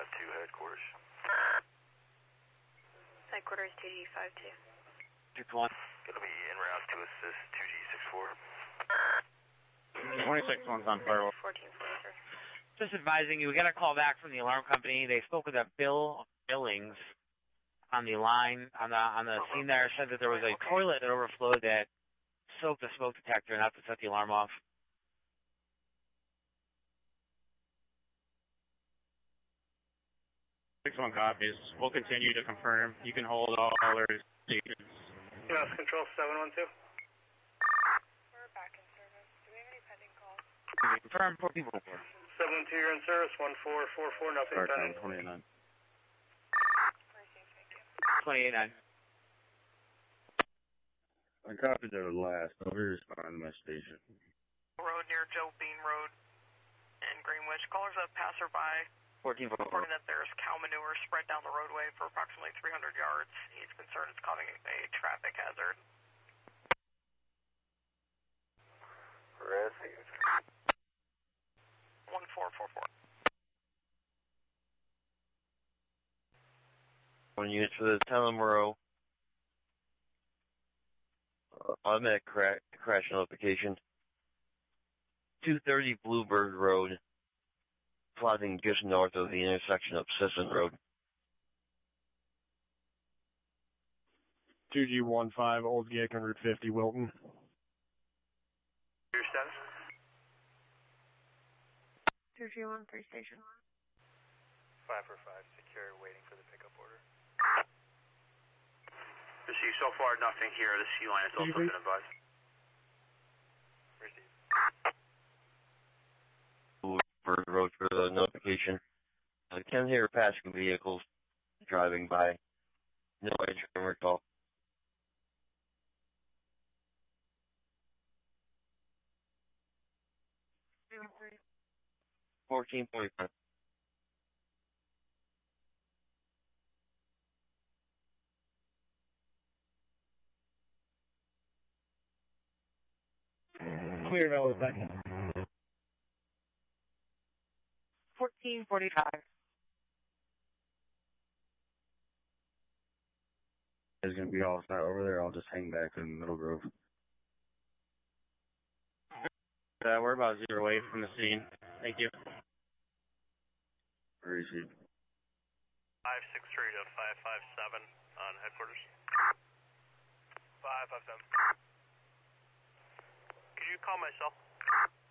to headquarters. Headquarters 2G52. 6-1. It'll be en route to assist 2G64. 26 one's on firewall. 1440, sir. Just advising you, we got a call back from the alarm company. They spoke with Bill Billings on the line, on the scene there, said that there was a toilet that overflowed that soaked the smoke detector enough to set the alarm off. 6-1 copies. We'll continue to confirm. You can hold all alerts stations. Yes, control 712. We're back in service. Do we have any pending calls? Confirm 1444. 712, you're in service. 1444, nothing Start pending. time 29. Received, thank you. 28-9. I copied their last. I'll be responding to my station. Road near Joe Bean Road in Greenwich. Callers a passerby 1444. reporting that there's cow manure spread down the roadway for approximately 300 yards. He's concerned it's causing a traffic hazard. Received. 1444. One unit for the town of Monroe. Automatic crash notification. 230 Bluebird Road, plotting just north of the intersection of Sisson Road. 2G15, Old Gick on Route 50, Wilton. Your status? 2G13, station 5 for 5, secure, waiting for the pickup order. Received. So far, nothing here. The C line has also been advised. Received. Bluebird Road for the notification. I can hear passing vehicles driving by. No edge camera call. 1445. Clear Valley second. 1445. It's going to be all set over there. I'll just hang back in Middle Grove. We're about 0 away from the scene. Thank you. Received. 563 to 557 on headquarters. 557. Could you call my cell?